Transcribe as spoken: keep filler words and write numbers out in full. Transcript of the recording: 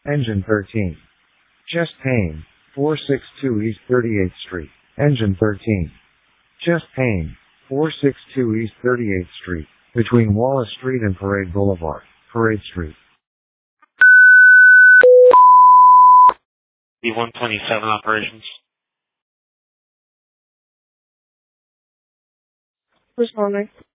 Engine thirteen. Chest pain. four sixty-two East thirty-eighth Street. Engine thirteen. Chest pain. four sixty-two East thirty-eighth Street. Between Wallace Street and Parade Boulevard. Parade Street. B one twenty-seven operations. Who's calling?